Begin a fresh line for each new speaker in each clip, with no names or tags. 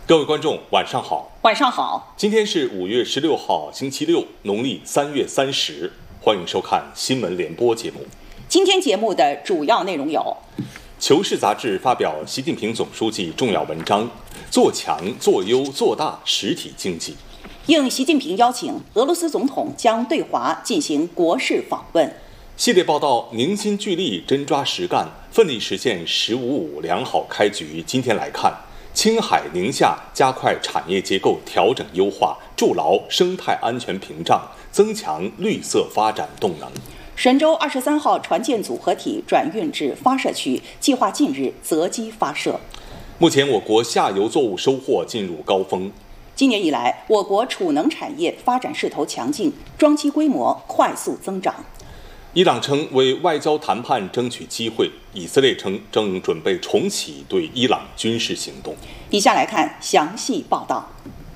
各位观众，晚上好。
晚上好。
今天是5月16号，星期六，农历3月30。欢迎收看新闻联播节目。
今天节目的主要内容有：《
求是》杂志发表习近平总书记重要文章，做强、做优、做大实体经济。
应习近平邀请，俄罗斯总统将对华进行国事访问。
系列报道：凝心聚力，真抓实干，奋力实现“15+5”良好开局。今天来看，青海、宁夏加快产业结构调整优化，筑牢生态安全屏障，增强绿色发展动能。
神舟23号船舰组合体转运至发射区，计划近日择机发射。
目前，我国下游作物收获进入高峰。
今年以来，我国储能产业发展势头强劲，装机规模快速增长。
伊朗称为外交谈判争取机会，以色列称正准备重启对伊朗军事行动。
以下来看详细报道。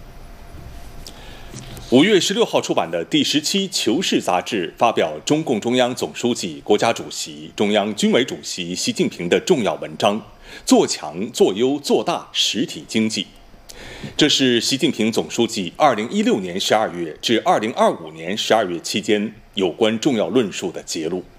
5月16号出版的第10期《求是》杂志发表中共中央总书记、国家主席、中央军委主席习近平的重要文章，做强、做优、做大实体经济。这是习近平总书记2016年12月至2025年12月期间有关重要论述的节录。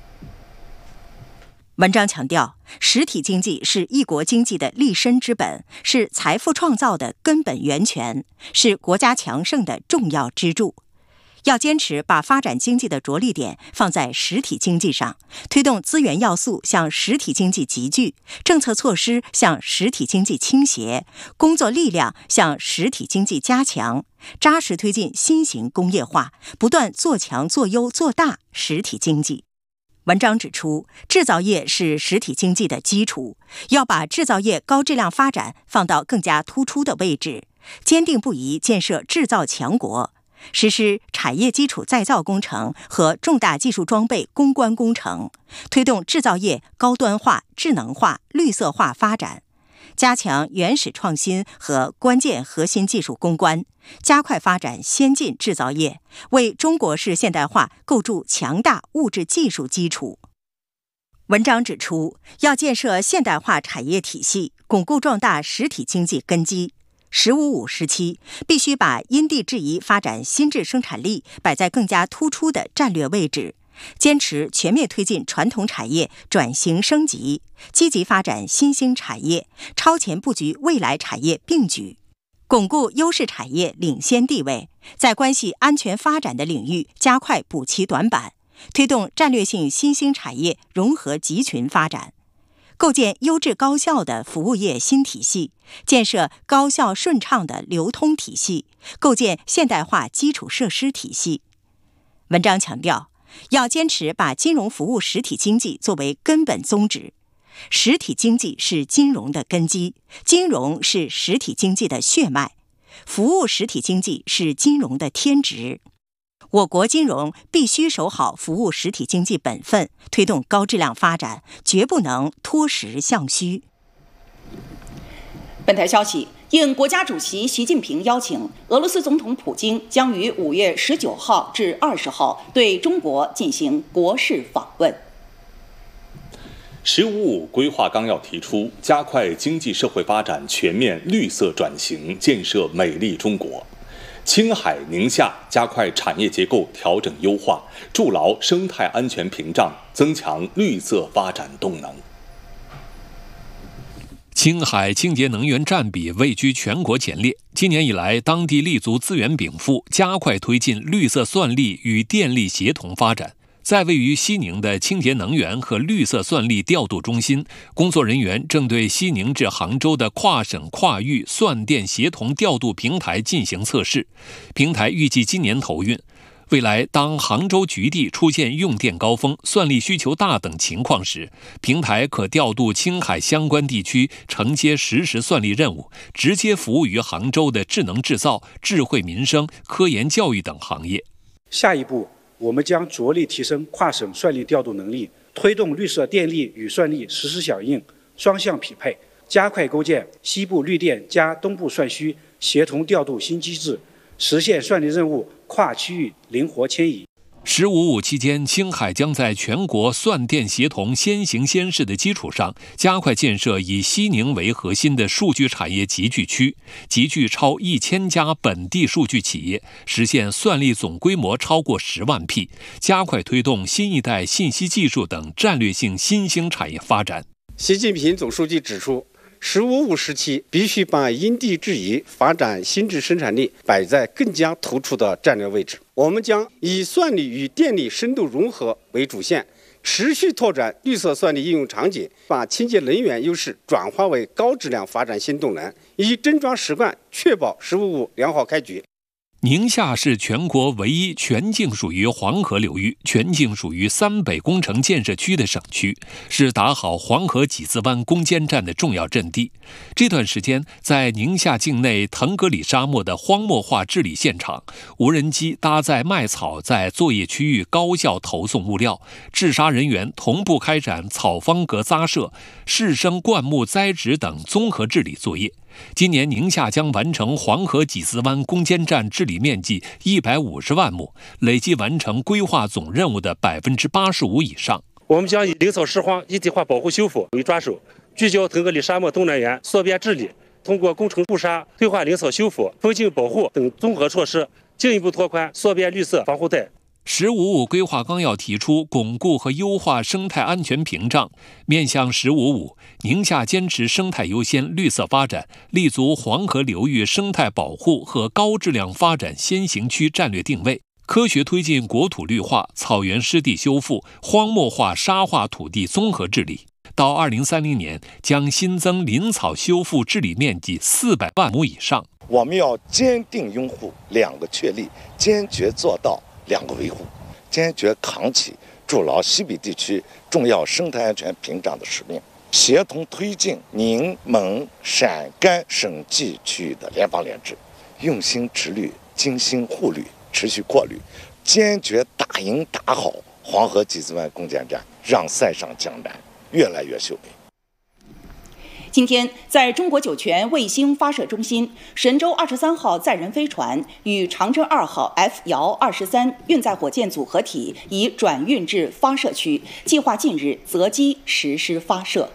文章强调，实体经济是一国经济的立身之本，是财富创造的根本源泉，是国家强盛的重要支柱。要坚持把发展经济的着力点放在实体经济上，推动资源要素向实体经济集聚，政策措施向实体经济倾斜，工作力量向实体经济加强，扎实推进新型工业化，不断做强、做优、做大实体经济。文章指出，制造业是实体经济的基础，要把制造业高质量发展放到更加突出的位置，坚定不移建设制造强国，实施产业基础再造工程和重大技术装备攻关工程，推动制造业高端化、智能化、绿色化发展，加强原始创新和关键核心技术攻关，加快发展先进制造业，为中国式现代化构筑强大物质技术基础。文章指出，要建设现代化产业体系，巩固壮大实体经济根基。“15+5”时期，必须把因地制宜发展新质生产力摆在更加突出的战略位置，坚持全面推进传统产业转型升级，积极发展新兴产业，超前布局未来产业并举，巩固优势产业领先地位，在关系安全发展的领域加快补齐短板，推动战略性新兴产业融合集群发展，构建优质高效的服务业新体系，建设高效顺畅的流通体系，构建现代化基础设施体系。文章强调，要坚持把金融服务实体经济作为根本宗旨。实体经济是金融的根基，金融是实体经济的血脉，服务实体经济是金融的天职。我国金融必须守好服务实体经济本分，推动高质量发展，绝不能脱实向虚。
本台消息，应国家主席习近平邀请，俄罗斯总统普京将于5月19号至20号对中国进行国事访问。
“15+5”规划纲要提出，加快经济社会发展全面绿色转型，建设美丽中国。青海、宁夏加快产业结构调整优化，筑牢生态安全屏障，增强绿色发展动能。
青海清洁能源占比位居全国前列。今年以来，当地立足资源禀赋，加快推进绿色算力与电力协同发展。在位于西宁的清洁能源和绿色算力调度中心，工作人员正对西宁至杭州的跨省跨域算电协同调度平台进行测试，平台预计今年投运。未来，当杭州局地出现用电高峰、算力需求大等情况时，平台可调度青海相关地区承接实时算力任务，直接服务于杭州的智能制造、智慧民生、科研教育等行业。
下一步，我们将着力提升跨省算力调度能力，推动绿色电力与算力实时响应、双向匹配，加快构建西部绿电加东部算需协同调度新机制，实现算力任务跨区域灵活迁移。
“15+5”期间，青海将在全国算电协同先行先试的基础上，加快建设以西宁为核心的数据产业集聚区，集聚超1000家本地数据企业，实现算力总规模超过10万匹，加快推动新一代信息技术等战略性新兴产业发展。
习近平总书记指出，“15+5”时期必须把因地制宜发展新质生产力摆在更加突出的战略位置。我们将以算力与电力深度融合为主线，持续拓展绿色算力应用场景，把清洁能源优势转化为高质量发展新动能，以真抓实干，确保“15+5”良好开局。
宁夏是全国唯一全境属于黄河流域、全境属于三北工程建设区的省区，是打好黄河几字湾攻坚战的重要阵地。这段时间，在宁夏境内腾格里沙漠的荒漠化治理现场，无人机搭载麦草在作业区域高效投送物料，治沙人员同步开展草方格扎设、适生灌木栽植等综合治理作业。今年宁夏将完成黄河几字湾攻坚战治理面积150万亩，累计完成规划总任务的85%以上。
我们将以林草拾荒一体化保护修复为抓手，聚焦腾格里沙漠东南沿缩边治理，通过工程固沙、退化林草修复、风景保护等综合措施，进一步拓宽缩边绿色防护带。
“15+5”规划纲要提出巩固和优化生态安全屏障，面向“15+5”，宁夏坚持生态优先、绿色发展，立足黄河流域生态保护和高质量发展先行区战略定位，科学推进国土绿化、草原湿地修复、荒漠化沙化土地综合治理。到2030年，将新增林草修复治理面积400万亩以上。
我们要坚定拥护2个确立，坚决做到2个维护，坚决扛起筑牢西北地区重要生态安全屏障的使命，协同推进宁蒙陕甘省际区域的联防联治，用心植绿、精心护绿、持续扩绿，坚决打赢打好黄河几字湾攻坚战，让塞上江南越来越秀美。
今天，在中国酒泉卫星发射中心，神舟23号载人飞船与长征2号 F-23运载火箭组合体已转运至发射区，计划近日择机实施发射。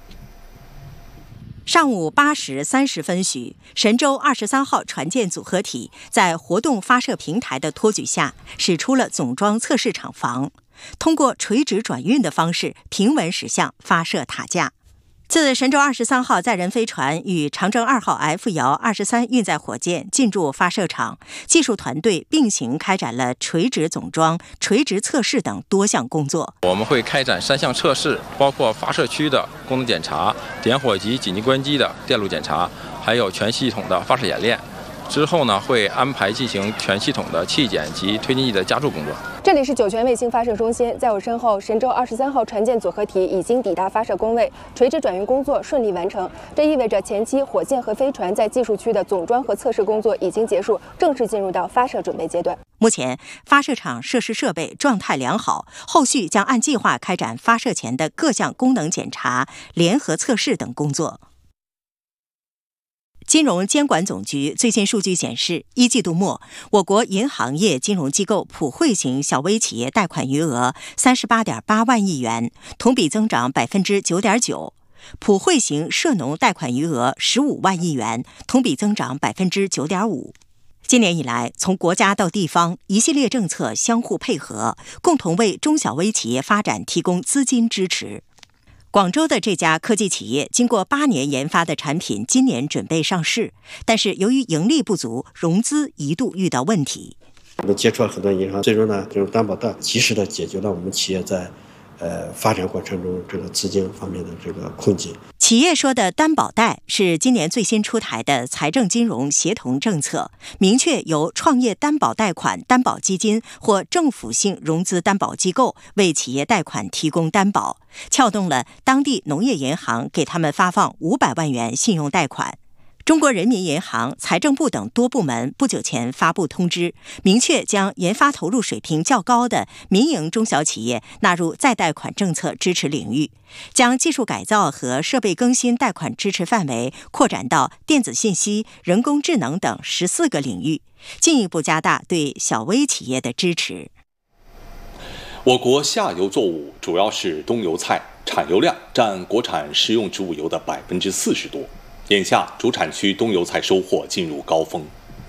上午8时30分许，神舟23号船舰组合体在活动发射平台的托举下，驶出了总装测试厂房，通过垂直转运的方式平稳驶向发射塔架。自神舟23号载人飞船与长征2号 F-23运载火箭进驻发射场，技术团队并行开展了垂直总装、垂直测试等多项工作。
我们会开展3项测试，包括发射区的功能检查、点火及紧急关机的电路检查，还有全系统的发射演练。之后呢，会安排进行全系统的气检及推进剂的加注工作。
这里是酒泉卫星发射中心，在我身后，神舟23号船舰组合体已经抵达发射工位，垂直转运工作顺利完成。这意味着前期火箭和飞船在技术区的总装和测试工作已经结束，正式进入到发射准备阶段。
目前，发射场设施设备状态良好，后续将按计划开展发射前的各项功能检查、联合测试等工作。金融监管总局最新数据显示，1季度末，我国银行业金融机构普惠型小微企业贷款余额38.8万亿元，同比增长9.9%；普惠型涉农贷款余额15万亿元，同比增长9.5%。今年以来，从国家到地方，一系列政策相互配合，共同为中小微企业发展提供资金支持。广州的这家科技企业经过8年研发的产品，今年准备上市，但是由于盈利不足，融资一度遇到问题。
我们接触了很多银行，最终呢，这种担保贷及时的解决了我们企业在发展过程中这个资金方面的这个困境。
企业说的担保贷是今年最新出台的财政金融协同政策，明确由创业担保贷款担保基金或政府性融资担保机构为企业贷款提供担保，撬动了当地农业银行给他们发放500万元信用贷款。中国人民银行、财政部等多部门不久前发布通知，明确将研发投入水平较高的民营中小企业纳入再贷款政策支持领域，将技术改造和设备更新贷款支持范围扩展到电子信息、人工智能等14个领域，进一步加大对小微企业的支持。
我国下游作物主要是冬油菜，产油量占国产食用植物油的40%多。眼下，主产区冬油菜收获进入高峰。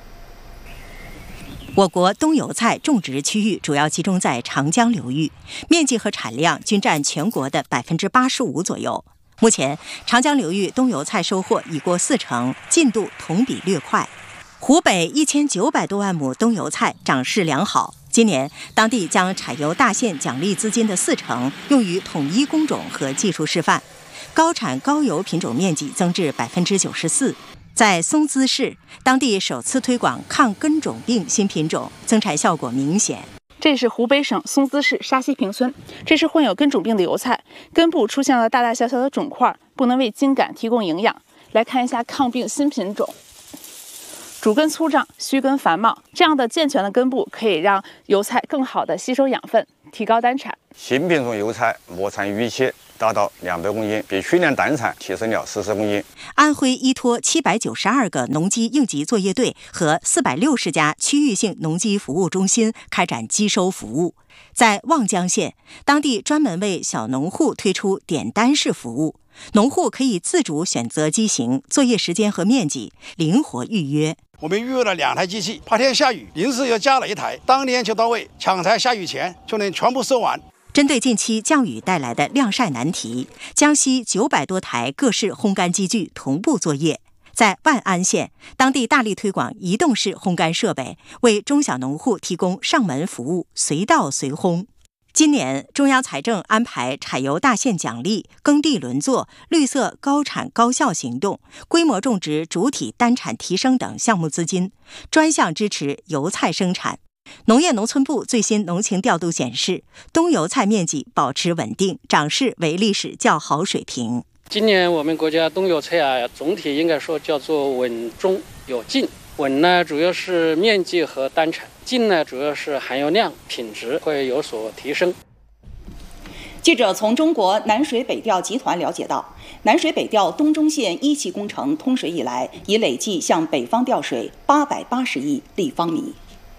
我国冬油菜种植区域主要集中在长江流域，面积和产量均占全国的85%左右。目前，长江流域冬油菜收获已过40%，进度同比略快。湖北1900多万亩冬油菜长势良好。今年，当地将产油大县奖励资金的40%用于统一工种和技术示范，高产高油品种面积增至94%。在松滋市，当地首次推广抗根种病新品种，增产效果明显。
这是湖北省松滋市沙溪坪村，这是患有根种病的油菜，根部出现了大大小小的肿块，不能为茎秆提供营养。来看一下抗病新品种。主根粗壮，须根繁茂，这样的健全的根部可以让油菜更好的吸收养分，提高单产。
新品种油菜亩产预期达到200公斤，比去年单产提升了40公斤。
安徽依托792个农机应急作业队和460家区域性农机服务中心开展机收服务。在望江县，当地专门为小农户推出点单式服务，农户可以自主选择机型、作业时间和面积，灵活预约。
我们预约了2台机器，怕天下雨，临时又加了1台，当天就到位，抢在下雨前就能全部收完。
针对近期降雨带来的晾晒难题，江西900多台各式烘干机具同步作业。在万安县，当地大力推广移动式烘干设备，为中小农户提供上门服务，随到随烘。今年，中央财政安排产油大县奖励、耕地轮作、绿色高产高效行动、规模种植主体单产提升等项目资金，专项支持油菜生产。农业农村部最新农情调度显示，冬油菜面积保持稳定，长势为历史较好水平。
今年我们国家冬油菜总体应该说叫做稳中有进。稳呢，主要是面积和单产；进呢，主要是含油量、品质会有所提升。
记者从中国南水北调集团了解到，南水北调东中线1期工程通水以来，已累计向北方调水880亿立方米。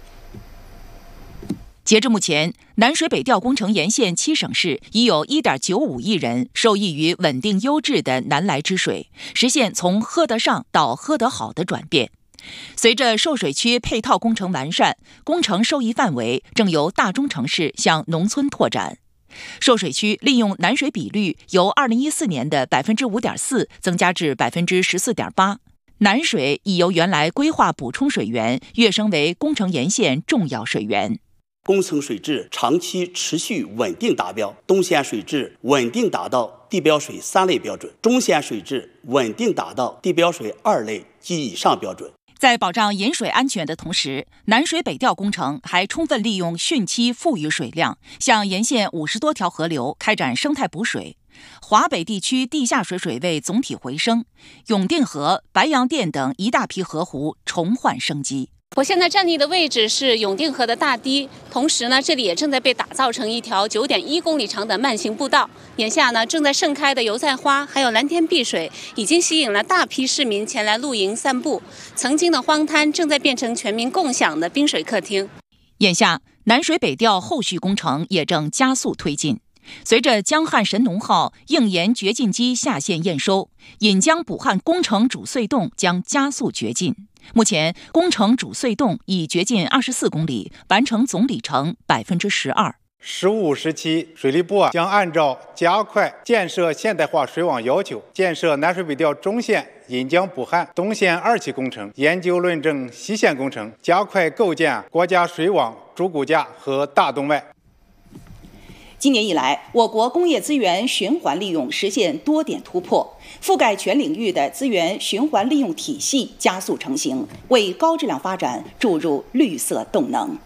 截至目前，南水北调工程沿线7省市已有1.95亿人受益于稳定优质的南来之水，实现从喝得上到喝得好的转变。随着受水区配套工程完善，工程受益范围正由大中城市向农村拓展。受水区利用南水比率由2014年的5.4%增加至14.8%，南水已由原来规划补充水源跃升为工程沿线重要水源。
工程水质长期持续稳定达标，东线水质稳定达到地标水3类标准，中线水质稳定达到地标水2类及以上标准。
在保障饮水安全的同时，南水北调工程还充分利用汛期富余水量，向沿线50多条河流开展生态补水。华北地区地下水水位总体回升，永定河、白洋淀等一大批河湖重焕生机。
我现在站立的位置是永定河的大堤，同时呢，这里也正在被打造成一条9.1公里长的慢行步道。眼下呢，正在盛开的油菜花还有蓝天碧水，已经吸引了大批市民前来露营散步。曾经的荒滩正在变成全民共享的滨水客厅。
眼下，南水北调后续工程也正加速推进。随着江汉神农号硬盐掘进机下线验收，引江补汉工程主隧洞将加速掘进。目前，工程主隧洞已掘进24公里，完成总里程12%。
15时期，水利部将按照加快建设现代化水网要求，建设南水北调中线引江补汉东线2期工程，研究论证西线工程，加快构建国家水网主骨架和大动脉。
今年以来，我国工业资源循环利用实现多点突破，覆盖全领域的资源循环利用体系加速成型，为高质量发展注入绿色动能。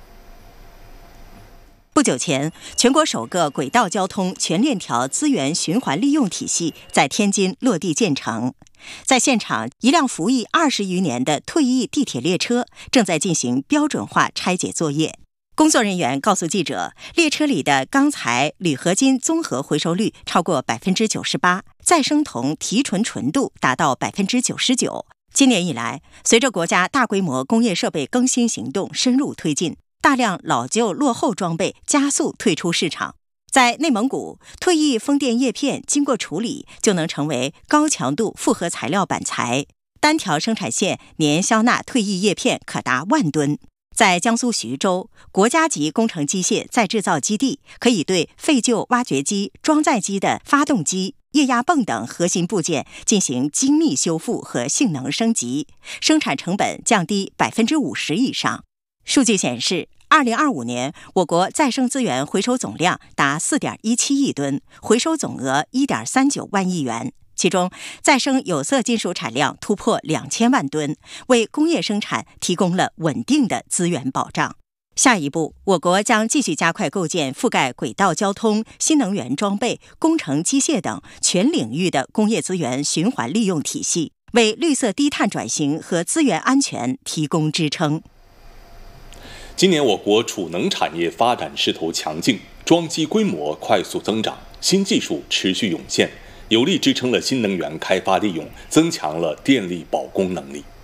不久前，全国首个轨道交通全链条资源循环利用体系在天津落地建成。在现场，一辆服役20余年的退役地铁列车正在进行标准化拆解作业。工作人员告诉记者，列车里的钢材、铝合金综合回收率超过98%，再生铜提纯纯度达到99%。今年以来，随着国家大规模工业设备更新行动深入推进， 大量老旧落后装备加速退出市场。在内蒙古，退役风电叶片经过处理就能成为高强度复合材料板材，单条生产线年销纳退役叶片可达10000吨。在江苏徐州，国家级工程机械再制造基地可以对废旧挖掘机、装载机的发动机、液压泵等核心部件进行精密修复和性能升级，生产成本降低50%以上。数据显示，2025年我国再生资源回收总量达4.17亿吨，回收总额1.39万亿元。其中，再生有色金属产量突破2000万吨，为工业生产提供了稳定的资源保障。下一步，我国将继续加快构建覆盖轨道交通、新能源装备、工程机械等全领域的工业资源循环利用体系，为绿色低碳转型和资源安全提供支撑。
今年我国储能产业发展势头强劲，装机规模快速增长，新技术持续涌现，有力支撑了新能源开发利用，增强了电力保供能力。